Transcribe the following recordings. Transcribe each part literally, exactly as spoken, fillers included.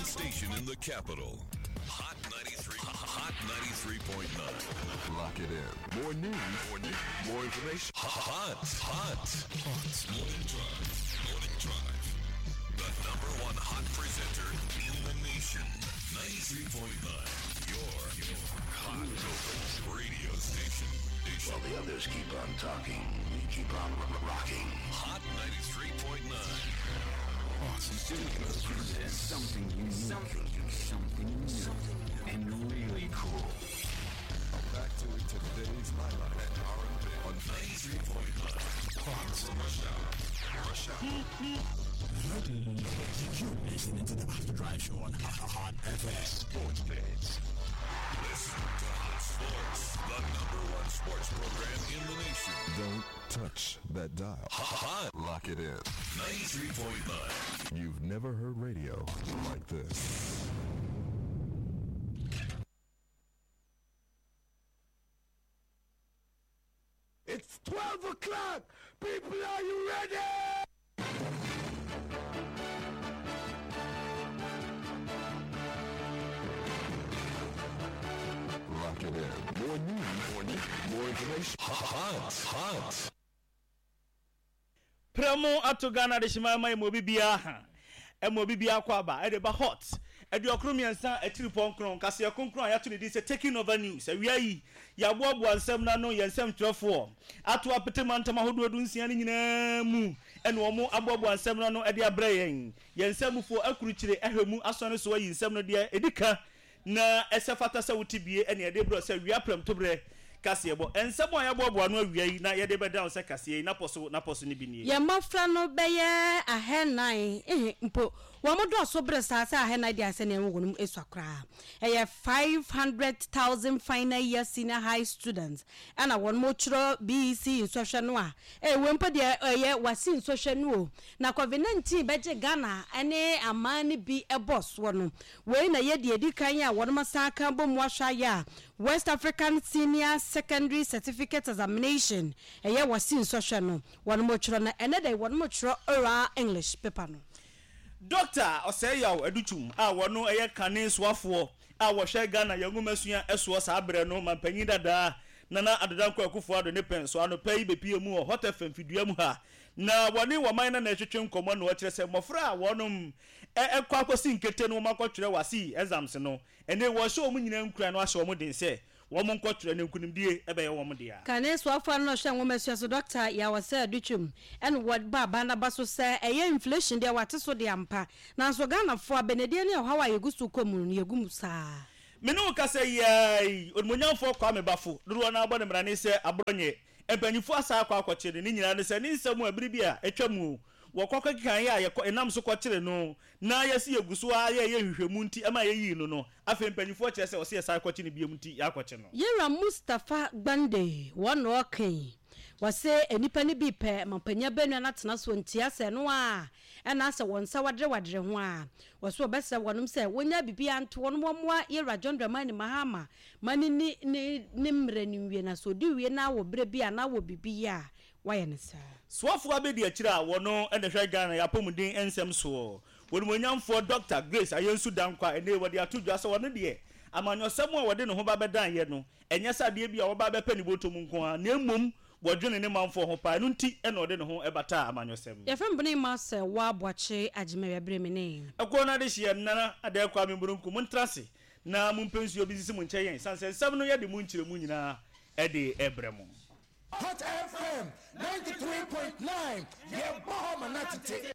station in the capital. Hot ninety-three. Hot ninety-three point nine. Lock it in. More news. More news. More information. Hot. Hot. Hot. Morning Drive. Morning Drive. The number one hot presenter in the nation. ninety-three point nine. Your, your hot local radio station. While the others keep on talking, we keep on rocking. Hot ninety-three point nine. Austin Studios presents something unique, something unique, something new, something new, and really cool. Back to it today's highlight at R and B on ninety-three point nine. Hot Rush Hour. Rush Hour. You're listening to the Hot Drive Show on Hot F M. Sports Beds. Listen to Hot Sports, the number one sports program in the nation. Don't touch that dial. Hot. Lock it in. ninety-three point nine. You've never heard radio like this. It's twelve o'clock! People, are you ready? Lock it in. More news, more news, more information. Hot. Hot. Premo ato Ghana de shimama emobi bia ha. Emobi bia kwa ba e de ba hot. E de okro miensa e tiri pon kron kase e konkron ya to ne di se taking over news. E wi ayi ya boabu ansem na no yensem twelve ato apete mantama hodo du nsia ni nyina mu ene omo aboabu ansem na no e de abre yen. Yensem fo akuru kire ehwemu asone so yi nsem no de edika na esefata se wotibie ene e de bro se wi aprem tobre kase ebo ensem ya boabu no awiai na ye de be down se kase na poso na poso ni bi ni ye mafra no beye ahenan eh mpo wo mo do so bre sa sa ahenan dia se ne wo no eswakra eh five hundred thousand final year senior high students and won mo chro B E C insohwe no a eh we mpo de eh wasi insohwe no na covid nineteen beje Ghana ene amani bi e boss wo no we na ye de edikan ya won masaka bom wahwa ya West African Senior Secondary Certificate Examination eye wasi insohwe no won mo chro na ene de won mo chro ora English paper no Doctor Oseyaw Educhum a wono eye kane soafo a wo hwe Ghana yangumasua eso sa abre no mampanyi dada nana adodanko akufo ado ne penso ano pai bepie mu hot F M fidua mu ha na woni wo man na ehwetwe nkomo no kire se mofra wonom e ekwa akosi nkete no makotwere wasi exams no ene wo hye omu nyina nkura no ahye omu den se wo mo nkotwere ne nkunimdie ebe ye wo mo dia kane soafo no hwe ngomasua so doctor ya wasa Educhum and what baba na baso se eye inflation dia wate so dia ampa na so Ghana fo abenedie ne hawa yegusu komu no yegum saa menu ka se yai onmonyamfo kwa mebafo duru na abone mrane se abronye empanyifo asa akwa akwachire ni nyina ne se ni nsemu abiribi a etwamu wokokka kan ya ye enam so kwachire no na yesi yegusu a ye ye hwehwemu nti ama ye yi no no afa empanyifo kire se o se esa akwachire biem nti yakwache no Yera Mustafa Gbande wono okan wase enipa ni bi pe mampanya benu na tena so ntia se no a ena ase wonsa wadre wadre ho a waso obesa wonum se wonya bibia nto wono moa Yera John Dramani Mahama mani ni ni nimre ni wie na so di wie na wo bre bia na wo bibia waye ne sa soafo abedi akira a wono ene hwe Ghana ya pomuden ensem so wonmonyamfo Doctor Grace ayensu dankwa ene wodi atudwa se wono de amanyosem a wode ne ho ba bedan ye no enye sade bia wo ba be pani botom nko a na emom wodwene ne manfo ho pa no nti ene ode ne ho ebata amanyosem ye fem bene ma se wa boache ajimewe bremene ekwo na de hye nana ade kwa memburunku muntrase na mumpensu obi sisi munche yen sanse nsem no ye de munchire mu nyina ede ebremo Hot F M ninety-three point nine. Yeah, Bahama Natite.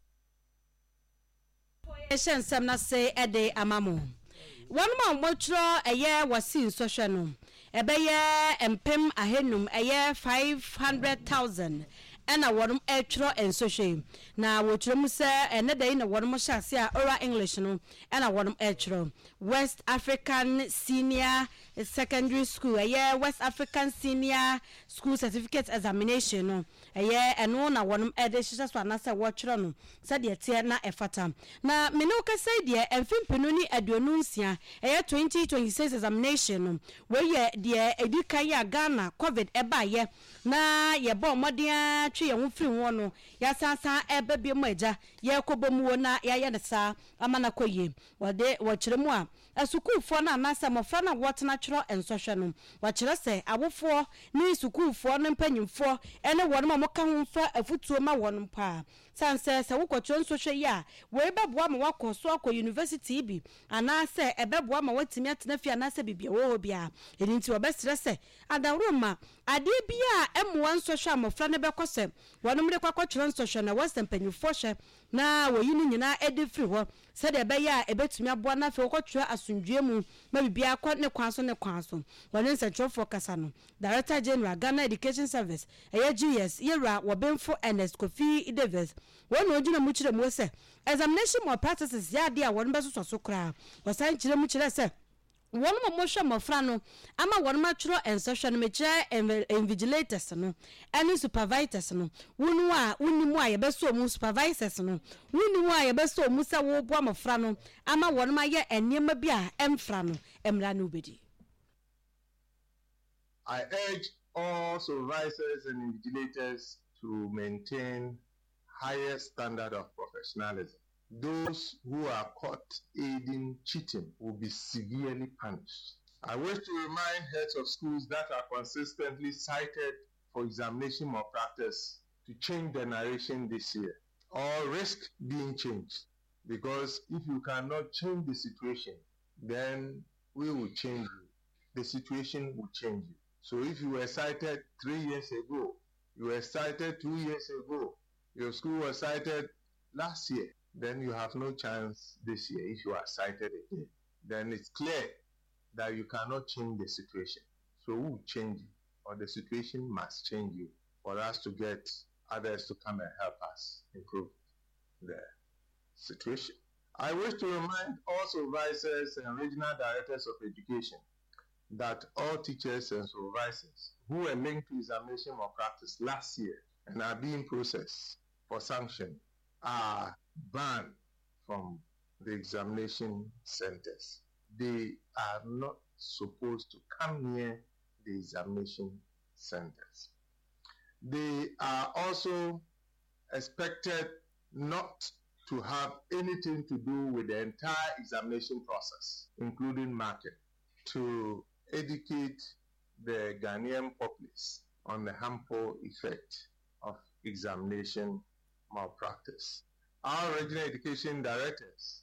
Eshen sem na se ede amamu one man mochro eye wasi nsohwe no ebeye empem ahenum eye five hundred thousand ena wonum etro ensohwe na wotrom se ene dey na wonum hyase a ora English no ena wonum etro West African Senior Secondary School eye West African Senior School Certificate Examination no eye eno na wonum ede hyehye so anase wotro no se de tie na efata na menu ka say de emfimpinu ni aduonu nsia eye twenty twenty-six examination no we ye de edikan ya Ghana covid eba ye na ye bo modern yɛatwe yɛn ho firi ho no yɛasansan ɛbɛ bi mu agya yɛkɔbɔ mu na yɛayɛ ne saa ama na kɔyie wɔde wɔkyerɛ mu a asukuufoɔ no anasa mmɔfra no a wɔtena twerɛ nsɔhwɛ no wɔkyerɛ sɛ awofoɔ ne sukuufoɔ no mpanyimfoɔ ɛne wɔn a wɔka ho mfa afutuo ma wɔn paa sanse sɛ wokɔtwerɛ nsɔhwɛ yi a wɔi bɛboa ma wakɔ so akɔ university bi anaasɛ ɛbɛboa ma watumi atena fi anaasɛ bibia wɔ hɔ bia ɛni nti wɔbɛsrɛ sɛ adaroma adeɛ bi a ɛmoa nsɔhwɛ a mmɔfra no bɛkɔ sɛ wɔnom de kwakɔtwerɛ nsɔhwɛ na wɔsɛ mpanyimfoɔ hyɛ na wɔyi no nyinaa ɛde firi hɔ sɛdeɛ ɛbɛyɛ a ɛbɛtumi aboa no afei wɔkɔtwerɛ asomdwue mu ma bibia akɔ ne kwan so ne kwan so wɔne nsɛntwerɛfoɔ kasa no director general Ghana Education Service ɛyɛ G S yɛwura wɔbɛmfo Ernest Kofi Davis wɔn na ogyina mu kyerɛ mu sɛ examination more practices yɛ adeɛ a wɔn bɛsosɔ so koraa wɔsan kyerɛ mu kyerɛ sɛ wɔn mo mohwɛ mmɔfra no ama wɔn matwerɛ nsɔhwɛ no mekyerɛ invigilators no ɛne supervisors no wonu a wonni mu a yɛbɛsɔ mu supervisors no wonni mu a yɛbɛsɔ mu sɛ wɔboa mmɔfra no ama wɔn ma yɛ nneɛma bi a ɛmfra no ɛmra no bɛdi. I urge all supervisors and invigilators to maintain higher standard of professionalism. Those who are caught aiding cheating will be severely punished. I wish to remind heads of schools that are consistently cited for examination malpractice to change their narration this year or risk being changed, because if you cannot change the situation, then we will change you. The situation will change you. So if you were cited three years ago, you were cited two years ago, your school was cited last year, then you have no chance this year if you are cited again. Then it's clear that you cannot change the situation. So who will change you? Or the situation must change you for us to get others to come and help us improve the situation. I wish to remind all supervisors and regional directors of education that all teachers and supervisors who were linked to examination malpractice last year and are being processed for sanction are banned from the examination centers. They are not supposed to come near the examination centers. They are also expected not to have anything to do with the entire examination process, including marking, to educate the Ghanaian populace on the harmful effect of examination malpractice. Our regional education directors